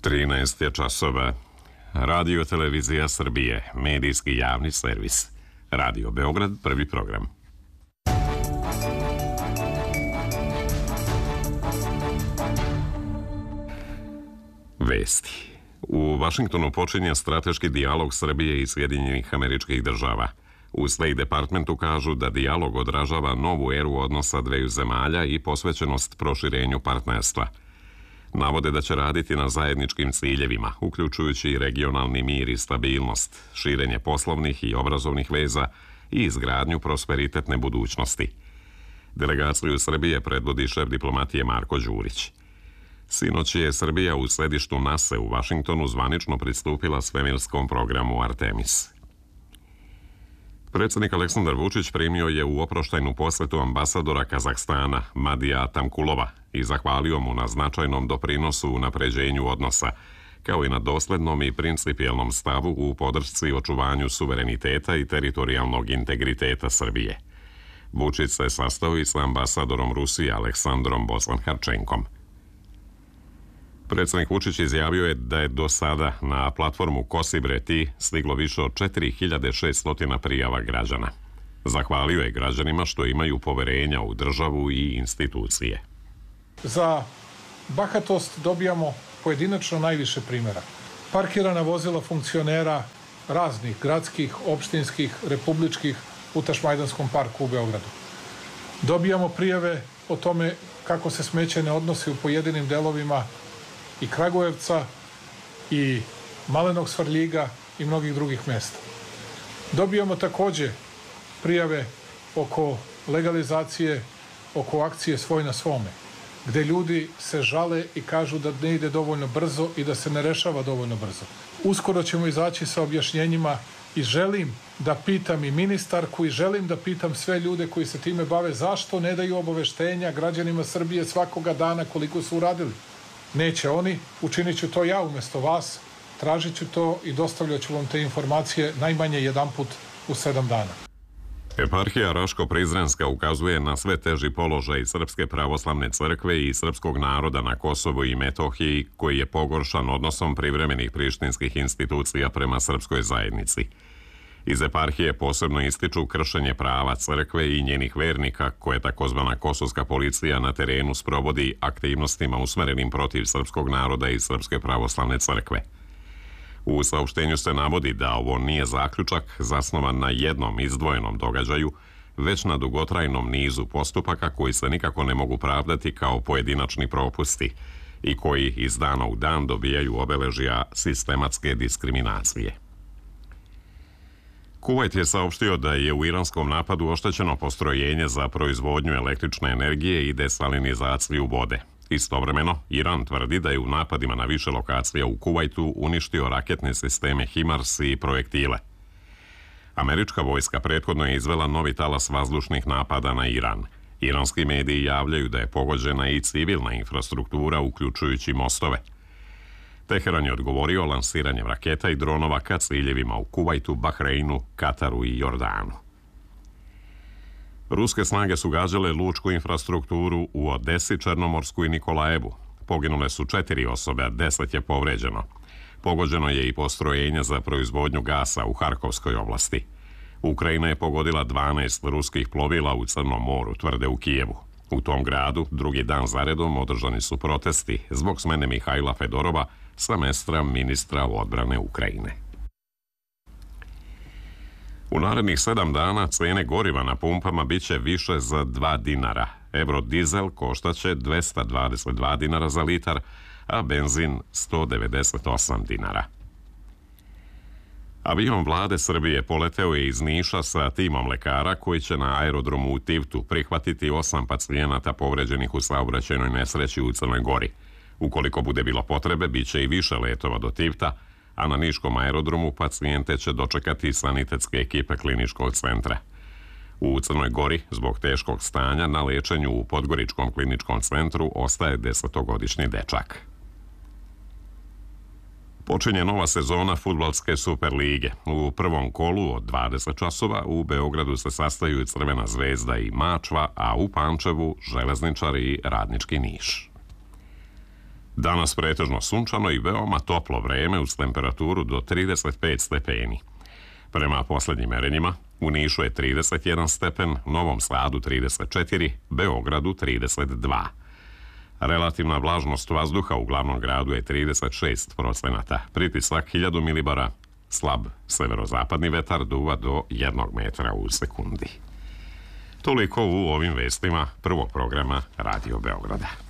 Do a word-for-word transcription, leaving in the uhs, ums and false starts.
trinaest je časova. Radio Televizija Srbije, medijski javni servis. Radio Beograd, prvi program. Vesti. U Vašingtonu počinje strateški dijalog Srbije i Sjedinjenih Američkih Država. U State Departmentu kažu da dijalog odražava novu eru odnosa dveju zemalja i posvećenost proširenju partnerstva. Navode da će raditi na zajedničkim ciljevima, uključujući regionalni mir i stabilnost, širenje poslovnih i obrazovnih veza i izgradnju prosperitetne budućnosti. Delegaciju Srbije predvodi šef diplomatije Marko Đurić. Sinoć je Srbija u središtu NASA u Vašingtonu zvanično pristupila svemirskom programu Artemis. Predsjednik Aleksandar Vučić primio je u oproštajnu posjetu ambasadora Kazahstana Madija Tamkulova i zahvalio mu na značajnom doprinosu u unapređenju odnosa, kao i na doslednom i principijelnom stavu u podršci očuvanju suvereniteta i teritorijalnog integriteta Srbije. Vučić se sastao i sa ambasadorom Rusije Aleksandrom Boslan-Harčenkom. Predsjednik Vučić izjavio je da je do sada na platformu Kosibre-Ti stiglo više od četiri hiljade šesto prijava građana. Zahvalio je građanima što imaju poverenja u državu i institucije. Za bahatost dobijamo pojedinačno najviše primjera. Parkirana vozila funkcionera raznih gradskih, opštinskih, republičkih u Tašmajdanskom parku u Beogradu. Dobijamo prijave o tome kako se smeće ne odnosi u pojedinim delovima i Kragujevca, i Malenog Svrljiga i mnogih drugih mesta. Dobijamo također prijave oko legalizacije, oko akcije Svoj na svome, gde ljudi se žale i kažu da ne ide dovoljno brzo i da se ne rešava dovoljno brzo. Uskoro ćemo izaći sa objašnjenjima i želim da pitam i ministarku i želim da pitam sve ljude koji se time bave zašto ne daju obaveštenja građanima Srbije svakoga dana koliko su uradili. Neće oni, učinit ću to ja umjesto vas, tražit ću to i dostavljat ću vam te informacije najmanje jedan put u sedam dana. Eparhija Raško-Prizrenska ukazuje na sve teži položaj Srpske pravoslavne crkve i srpskog naroda na Kosovu i Metohiji, koji je pogoršan odnosom privremenih prištinskih institucija prema srpskoj zajednici. Iz eparhije posebno ističu kršenje prava crkve i njenih vernika, koje takozvana kosovska policija na terenu sprovodi aktivnostima usmerenim protiv srpskog naroda i Srpske pravoslavne crkve. U saopštenju se navodi da ovo nije zaključak zasnovan na jednom izdvojenom događaju, već na dugotrajnom nizu postupaka koji se nikako ne mogu pravdati kao pojedinačni propusti i koji iz dana u dan dobijaju obeležja sistematske diskriminacije. Kuvajt je saopštio da je u iranskom napadu oštećeno postrojenje za proizvodnju električne energije i desalinizaciju vode. Istovremeno, Iran tvrdi da je u napadima na više lokacija u Kuvajtu uništio raketne sisteme HIMARS i projektile. Američka vojska prethodno je izvela novi talas vazdušnih napada na Iran. Iranski mediji javljaju da je pogođena i civilna infrastruktura, uključujući mostove. Teheran je odgovorio lansiranjem raketa i dronova ka ciljevima u Kuvajtu, Bahreinu, Kataru i Jordanu. Ruske snage su gađale lučku infrastrukturu u Odesi, Černomorsku i Nikolajevu. Poginule su četiri osobe, a deset je povređeno. Pogođeno je i postrojenje za proizvodnju gasa u Harkovskoj oblasti. Ukrajina je pogodila dvanaest ruskih plovila u Crnom moru, tvrde u Kijevu. U tom gradu drugi dan zaredom održani su protesti zbog smene Mihajla Fedorova sa mesta ministra odbrane Ukrajine. U narednih sedam dana cene goriva na pumpama biće više za dva dinara. Eurodizel koštaće dvesta dvadeset dva dinara za litar, a benzin sto devedeset osam dinara. Avion vlade Srbije poleteo je iz Niša sa timom lekara koji će na aerodromu u Tivtu prihvatiti osam pacijenata povređenih u saobraćajnoj nesreći u Crnoj Gori. Ukoliko bude bilo potrebe, bit će i više letova do Tivta, a na Niškom aerodromu pacijente će dočekati sanitetske ekipe kliničkog centra. U Crnoj Gori, zbog teškog stanja, na lečenju u Podgoričkom kliničkom centru ostaje desetogodišnji dečak. Počinje nova sezona fudbalske Super lige. U prvom kolu od dvadeset časova u Beogradu se sastaju Crvena zvezda i Mačva, a u Pančevu Železničar i Radnički Niš. Danas pretežno sunčano i veoma toplo vreme uz temperaturu do trideset pet stepeni. Prema posljednjim merenjima, u Nišu je trideset jedan stepen, Novom Sadu trideset četiri, Beogradu trideset dva. Relativna vlažnost vazduha u glavnom gradu je trideset šest procenata, pritisak hiljadu milibara, slab severozapadni vetar duva do jednog metra u sekundi. Toliko u ovim vestima prvog programa Radio Beograda.